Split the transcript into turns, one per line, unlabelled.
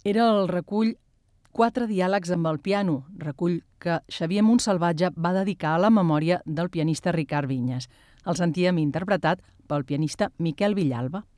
Era el recull Quatre diàlegs amb el piano, recull que Xavier Montsalvatge va dedicar a la memòria del pianista Ricard Vinyes. El sentíem interpretat pel pianista Miquel Villalba.